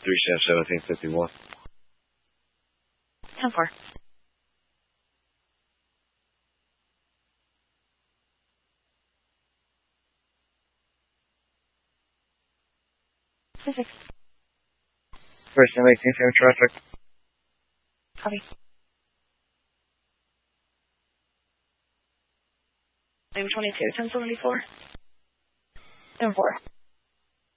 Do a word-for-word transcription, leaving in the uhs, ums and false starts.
three chef seventeen fifty-one. ten four. Six. First and eighteen, same traffic. Copy. I'm twenty-two, ten seventy-four. ten four.